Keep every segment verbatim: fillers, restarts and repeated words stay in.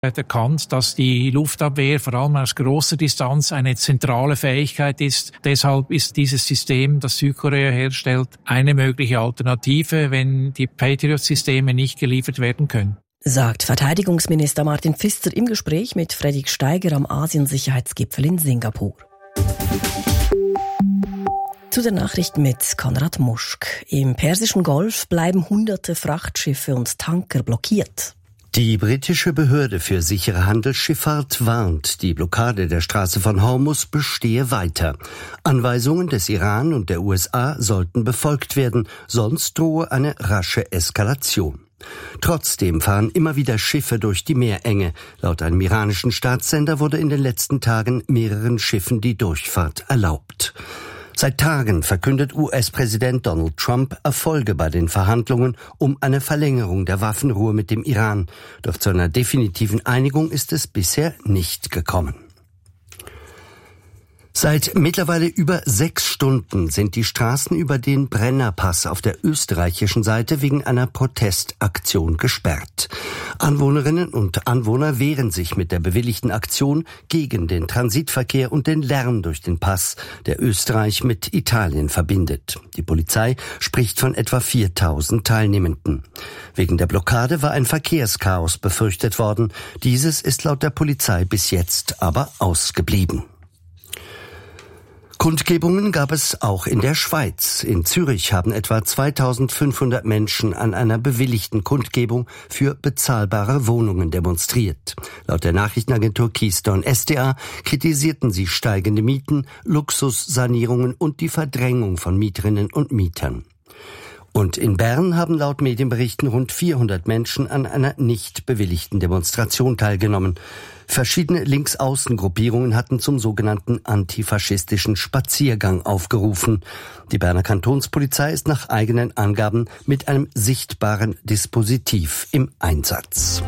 erkannt, dass die Luftabwehr vor allem aus großer Distanz eine zentrale Fähigkeit ist. Deshalb ist dieses System, das Südkorea herstellt, eine mögliche Alternative, wenn die Patriot-Systeme nicht geliefert werden können. Sagt Verteidigungsminister Martin Pfister im Gespräch mit Fredrik Steiger am Asien-Sicherheitsgipfel in Singapur. Zu den Nachrichten mit Konrad Muschk. Im Persischen Golf bleiben hunderte Frachtschiffe und Tanker blockiert. Die britische Behörde für sichere Handelsschifffahrt warnt, die Blockade der Straße von Hormuz bestehe weiter. Anweisungen des Iran und der U S A sollten befolgt werden, sonst drohe eine rasche Eskalation. Trotzdem fahren immer wieder Schiffe durch die Meerenge. Laut einem iranischen Staatssender wurde in den letzten Tagen mehreren Schiffen die Durchfahrt erlaubt. Seit Tagen verkündet U S-Präsident Donald Trump Erfolge bei den Verhandlungen um eine Verlängerung der Waffenruhe mit dem Iran. Doch zu einer definitiven Einigung ist es bisher nicht gekommen. Seit mittlerweile über sechs Stunden sind die Straßen über den Brennerpass auf der österreichischen Seite wegen einer Protestaktion gesperrt. Anwohnerinnen und Anwohner wehren sich mit der bewilligten Aktion gegen den Transitverkehr und den Lärm durch den Pass, der Österreich mit Italien verbindet. Die Polizei spricht von etwa viertausend Teilnehmenden. Wegen der Blockade war ein Verkehrschaos befürchtet worden. Dieses ist laut der Polizei bis jetzt aber ausgeblieben. Kundgebungen gab es auch in der Schweiz. In Zürich haben etwa zweitausendfünfhundert Menschen an einer bewilligten Kundgebung für bezahlbare Wohnungen demonstriert. Laut der Nachrichtenagentur Keystone S D A kritisierten sie steigende Mieten, Luxussanierungen und die Verdrängung von Mieterinnen und Mietern. Und in Bern haben laut Medienberichten rund vierhundert Menschen an einer nicht bewilligten Demonstration teilgenommen. Verschiedene Linksaußengruppierungen hatten zum sogenannten antifaschistischen Spaziergang aufgerufen. Die Berner Kantonspolizei ist nach eigenen Angaben mit einem sichtbaren Dispositiv im Einsatz.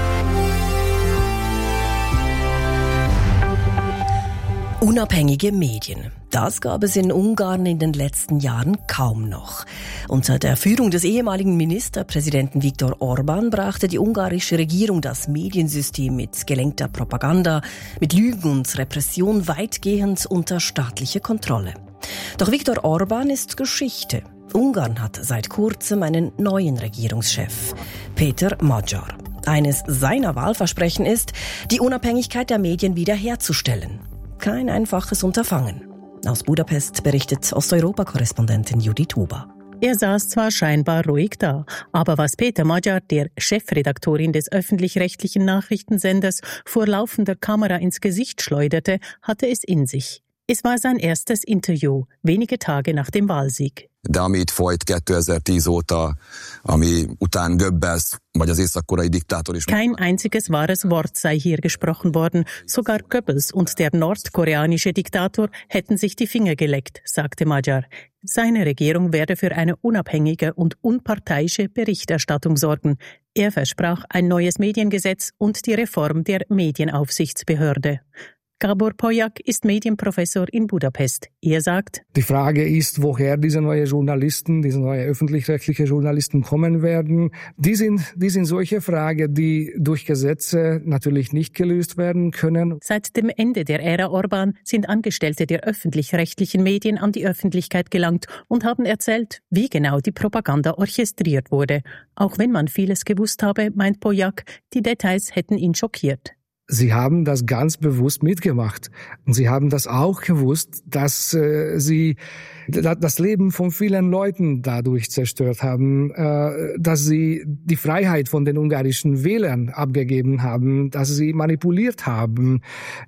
Unabhängige Medien. Das gab es in Ungarn in den letzten Jahren kaum noch. Unter der Führung des ehemaligen Ministerpräsidenten Viktor Orbán brachte die ungarische Regierung das Mediensystem mit gelenkter Propaganda, mit Lügen und Repression weitgehend unter staatliche Kontrolle. Doch Viktor Orbán ist Geschichte. Ungarn hat seit kurzem einen neuen Regierungschef, Péter Magyar. Eines seiner Wahlversprechen ist, die Unabhängigkeit der Medien wiederherzustellen. Kein einfaches Unterfangen. Aus Budapest berichtet Osteuropa-Korrespondentin Judith Huber. Er saß zwar scheinbar ruhig da, aber was Péter Magyar, der Chefredaktorin des öffentlich-rechtlichen Nachrichtensenders, vor laufender Kamera ins Gesicht schleuderte, hatte es in sich. Es war sein erstes Interview, wenige Tage nach dem Wahlsieg. De ami itt folyt kétezer-tíz óta, ami után Goebbels vagy az észak-koreai diktátor is... Kein einziges wahres Wort sei hier gesprochen worden. Sogar Goebbels und der nordkoreanische Diktator hätten sich die Finger geleckt, sagte Magyar. Seine Regierung werde für eine unabhängige und unparteiische Berichterstattung sorgen. Er versprach ein neues Mediengesetz und die Reform der Medienaufsichtsbehörde. Gábor Polyák ist Medienprofessor in Budapest. Er sagt, die Frage ist, woher diese neuen Journalisten, diese neuen öffentlich-rechtlichen Journalisten kommen werden. Die sind, die sind solche Fragen, die durch Gesetze natürlich nicht gelöst werden können. Seit dem Ende der Ära Orbán sind Angestellte der öffentlich-rechtlichen Medien an die Öffentlichkeit gelangt und haben erzählt, wie genau die Propaganda orchestriert wurde. Auch wenn man vieles gewusst habe, meint Polyák, die Details hätten ihn schockiert. Sie haben das ganz bewusst mitgemacht. Und sie haben das auch gewusst, dass äh, sie das Leben von vielen Leuten dadurch zerstört haben, äh, dass sie die Freiheit von den ungarischen Wählern abgegeben haben, dass sie manipuliert haben.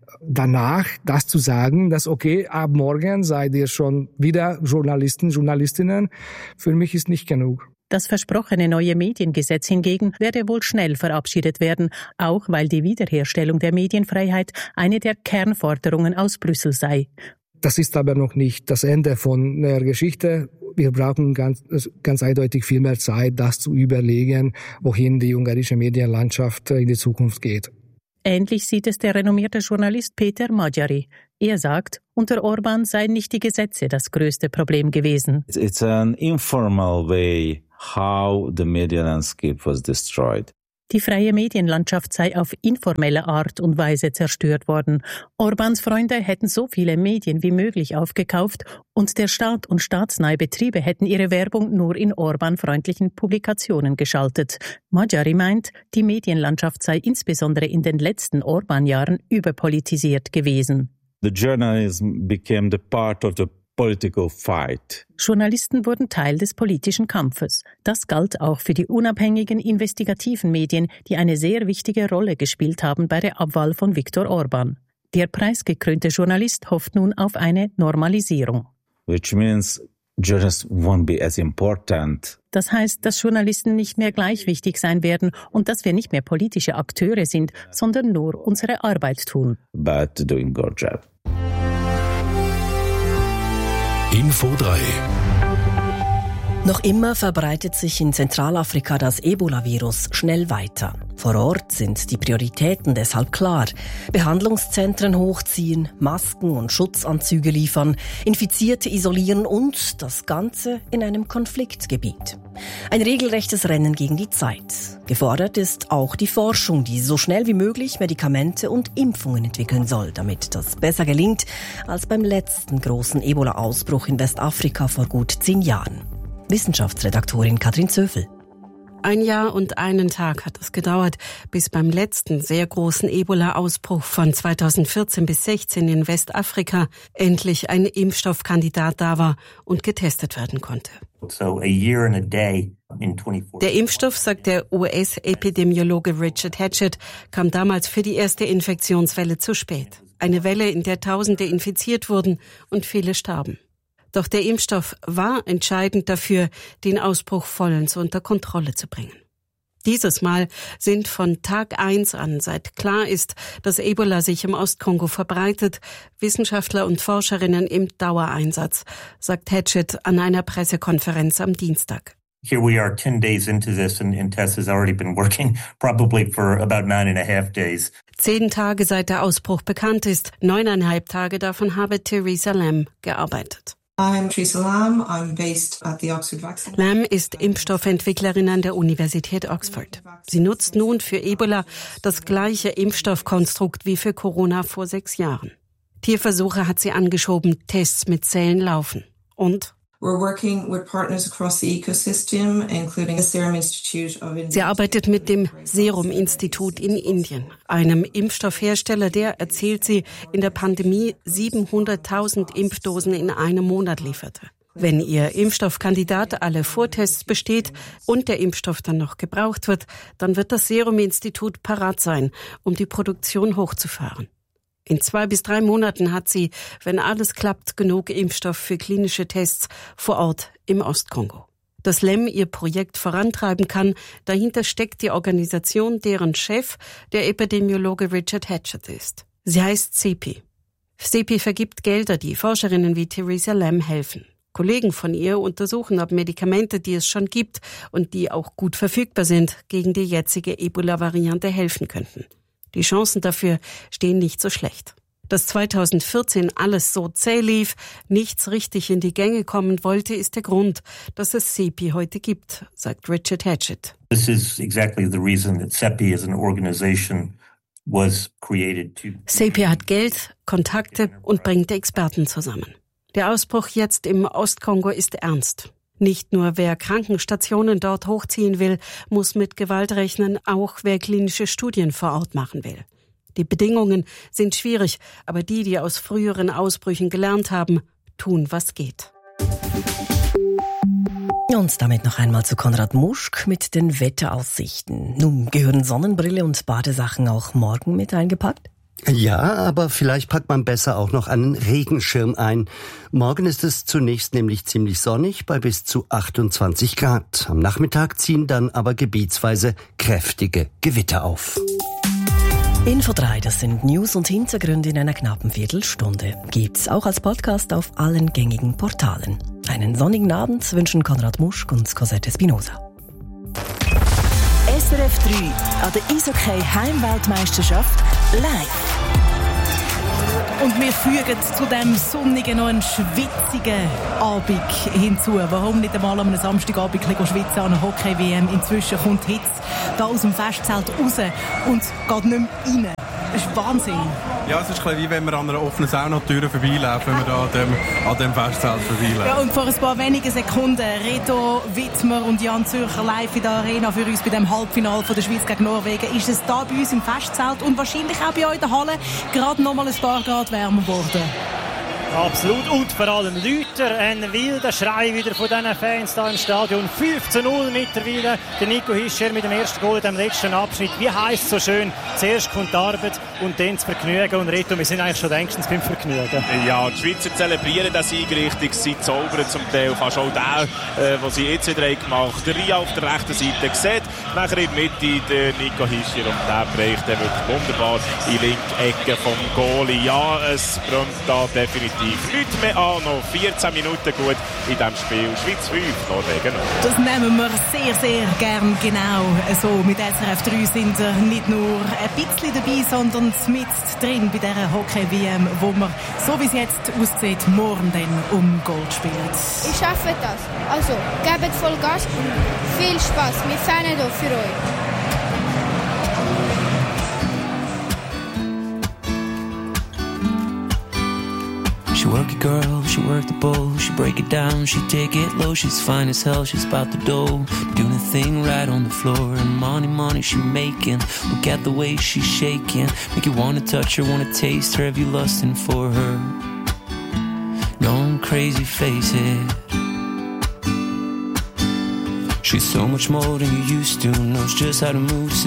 Danach das zu sagen, dass okay, ab morgen seid ihr schon wieder Journalisten, Journalistinnen, für mich ist nicht genug. Das versprochene neue Mediengesetz hingegen werde wohl schnell verabschiedet werden, auch weil die Wiederherstellung der Medienfreiheit eine der Kernforderungen aus Brüssel sei. Das ist aber noch nicht das Ende von der Geschichte. Wir brauchen ganz, ganz eindeutig viel mehr Zeit, das zu überlegen, wohin die ungarische Medienlandschaft in die Zukunft geht. Ähnlich sieht es der renommierte Journalist Péter Magyari. Er sagt, unter Orbán seien nicht die Gesetze das größte Problem gewesen. It's an informal way how the media landscape was destroyed. Die freie Medienlandschaft sei auf informelle Art und Weise zerstört worden. Orbáns Freunde hätten so viele Medien wie möglich aufgekauft und der Staat und staatsnahe Betriebe hätten ihre Werbung nur in Orbán-freundlichen Publikationen geschaltet. Magyari meint, die Medienlandschaft sei insbesondere in den letzten Orbán-Jahren überpolitisiert gewesen. The journalism became the part of the political fight. Journalisten wurden Teil des politischen Kampfes. Das galt auch für die unabhängigen investigativen Medien, die eine sehr wichtige Rolle gespielt haben bei der Abwahl von Viktor Orbán. Der preisgekrönte Journalist hofft nun auf eine Normalisierung. Which means journalists won't be as important. Das heißt, dass Journalisten nicht mehr gleich wichtig sein werden und dass wir nicht mehr politische Akteure sind, sondern nur unsere Arbeit tun. But doing good job. Info drei. Noch immer verbreitet sich in Zentralafrika das Ebola-Virus schnell weiter. Vor Ort sind die Prioritäten deshalb klar. Behandlungszentren hochziehen, Masken und Schutzanzüge liefern, Infizierte isolieren und das Ganze in einem Konfliktgebiet. Ein regelrechtes Rennen gegen die Zeit. Gefordert ist auch die Forschung, die so schnell wie möglich Medikamente und Impfungen entwickeln soll, damit das besser gelingt als beim letzten großen Ebola-Ausbruch in Westafrika vor gut zehn Jahren. Wissenschaftsredaktorin Katrin Zöfel. Ein Jahr und einen Tag hat es gedauert, bis beim letzten sehr großen Ebola-Ausbruch von zweitausendvierzehn bis sechzehn in Westafrika endlich ein Impfstoffkandidat da war und getestet werden konnte. So a year and a day in twenty fourteen. Der Impfstoff, sagt der U S-Epidemiologe Richard Hatchett, kam damals für die erste Infektionswelle zu spät. Eine Welle, in der Tausende infiziert wurden und viele starben. Doch der Impfstoff war entscheidend dafür, den Ausbruch vollends unter Kontrolle zu bringen. Dieses Mal sind von Tag eins an, seit klar ist, dass Ebola sich im Ostkongo verbreitet, Wissenschaftler und Forscherinnen im Dauereinsatz, sagt Hatchett an einer Pressekonferenz am Dienstag. Here we are ten days into this and, and Tess has already been working probably for about nine and a half days. Zehn Tage seit der Ausbruch bekannt ist, neuneinhalb Tage davon habe Theresa Lam gearbeitet. I'm Theresa Lam. I'm based at the Oxford Vaccine. Lam ist Impfstoffentwicklerin an der Universität Oxford. Sie nutzt nun für Ebola das gleiche Impfstoffkonstrukt wie für Corona vor sechs Jahren. Tierversuche hat sie angeschoben, Tests mit Zellen laufen. Und We're working with partners across the ecosystem, including the Serum Institute of India. Sie arbeitet mit dem Serum-Institut in Indien, einem Impfstoffhersteller, der, erzählt sie, in der Pandemie siebenhunderttausend Impfdosen in einem Monat lieferte. Wenn ihr Impfstoffkandidat alle Vortests besteht und der Impfstoff dann noch gebraucht wird, dann wird das Serum-Institut parat sein, um die Produktion hochzufahren. In zwei bis drei Monaten hat sie, wenn alles klappt, genug Impfstoff für klinische Tests vor Ort im Ostkongo. Dass Lem ihr Projekt vorantreiben kann, dahinter steckt die Organisation, deren Chef der Epidemiologe Richard Hatchett ist. Sie heißt C E P I. C E P I vergibt Gelder, die Forscherinnen wie Theresa Lam helfen. Kollegen von ihr untersuchen, ob Medikamente, die es schon gibt und die auch gut verfügbar sind, gegen die jetzige Ebola-Variante helfen könnten. Die Chancen dafür stehen nicht so schlecht. Dass zweitausendvierzehn alles so zäh lief, nichts richtig in die Gänge kommen wollte, ist der Grund, dass es C E P I heute gibt, sagt Richard Hatchett. This is exactly the reason that C E P I as an organization was created to. C E P I hat Geld, Kontakte und bringt Experten zusammen. Der Ausbruch jetzt im Ostkongo ist ernst. Nicht nur wer Krankenstationen dort hochziehen will, muss mit Gewalt rechnen, auch wer klinische Studien vor Ort machen will. Die Bedingungen sind schwierig, aber die, die aus früheren Ausbrüchen gelernt haben, tun, was geht. Und damit noch einmal zu Konrad Muschk mit den Wetteraussichten. Nun, gehören Sonnenbrille und Badesachen auch morgen mit eingepackt? Ja, aber vielleicht packt man besser auch noch einen Regenschirm ein. Morgen ist es zunächst nämlich ziemlich sonnig bei bis zu achtundzwanzig Grad. Am Nachmittag ziehen dann aber gebietsweise kräftige Gewitter auf. Info drei, das sind News und Hintergründe in einer knappen Viertelstunde. Gibt's auch als Podcast auf allen gängigen Portalen. Einen sonnigen Abend wünschen Konrad Muschk und Cosette Espinosa. S R F drei an der Eishockey-Heimweltmeisterschaft live. Und wir fügen zu dem sonnigen noch einen schwitzigen Abend hinzu. Warum nicht einmal am Samstagabend schwitzen an einer Hockey-W M? Inzwischen kommt die Hitze da aus dem Festzelt raus und geht nicht mehr rein. Das ist Wahnsinn. Ja, es ist ein bisschen wie wenn wir an einer offenen Saunatür vorbeilaufen, wenn wir da an dem, an dem Festzelt vorbeilaufen. Ja, und vor ein paar wenigen Sekunden Reto Wittmer und Jan Zürcher live in der Arena für uns bei dem Halbfinale von der Schweiz gegen Norwegen. Ist es da bei uns im Festzelt und wahrscheinlich auch bei euch in der Halle gerade noch mal ein paar Grad wärmer geworden? Absolut. Und vor allem lauter ein wilder Schrei wieder von diesen Fans hier im Stadion. fünf zu null mittlerweile. Der Nico Hischier mit dem ersten Goal in dem letzten Abschnitt. Wie heisst es so schön? Zuerst kommt die Arbeit und dann das Vergnügen. Und Reto, wir sind eigentlich schon längstens beim Vergnügen. Ja, die Schweizer zelebrieren den Sieg richtig. Sie zaubern zum Teil fast auch den, äh, was sie jetzt wieder gemacht haben. Der Ria auf der rechten Seite sieht nachher in der Mitte der Nico Hischier und der bereicht dann wirklich wunderbar in die linke Ecke vom Goalie. Ja, es brennt da definitiv nichts mehr an, noch vierzehn Minuten gut in diesem Spiel. Schweiz fünf, Norwegen null. Das nehmen wir sehr, sehr gern genau so. Mit S R F drei sind wir nicht nur ein bisschen dabei, sondern mit drin bei dieser Hockey-W M, wo wir, so wie es jetzt aussieht, morgen dann um Gold spielen. Ich schaffe das. Also, gebt voll Gas und viel Spaß. Wir fahren hier für euch. She work it, girl, she work the bowl. She break it down, she take it low. She's fine as hell, she's about the dough. Doing the thing right on the floor. And money, money she making. Look at the way she's shaking. Make you wanna touch her, wanna taste her. Have you lusting for her? No, I'm crazy, face it. She's so much more than you used to. Knows just how to move,